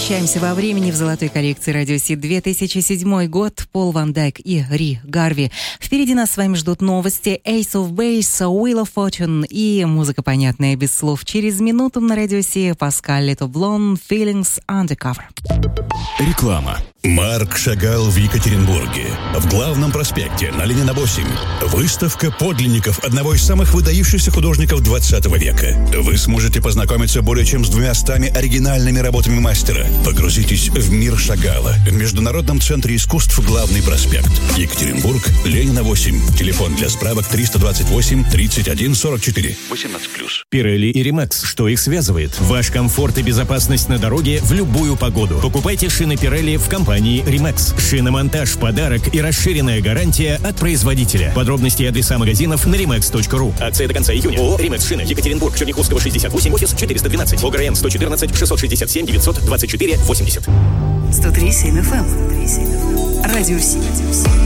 Перемещаемся во времени в золотой коллекции Радио Си. 2007 год. Пол Ван Дайк и Ри Гарви. Впереди нас с вами ждут новости. Ace of Base, Wheel of Fortune и музыка, понятная без слов. Через минуту на Радио Си Паскаль Летоблон, Feelings Undercover. Реклама. Марк Шагал в Екатеринбурге. В главном проспекте на Ленина 8. Выставка подлинников одного из самых выдающихся художников 20 века. Вы сможете познакомиться более чем с 200 оригинальными работами мастера. Погрузитесь в мир Шагала в Международном центре искусств Главный проспект. Екатеринбург, Ленина 8. Телефон для справок 328 31 44. 18+. Pirelli и Rimax. Что их связывает? Ваш комфорт и безопасность на дороге в любую погоду. Покупайте шины Pirelli в компании Rimax. Шиномонтаж, подарок и расширенная гарантия от производителя. Подробности и адреса магазинов на rimax.ru. Акция до конца июня. ООО «Римекс Шины». Екатеринбург, Черняховского, 68, офис 412. ОГРН 114 667 924 80. 103.7 FM. Радио Си.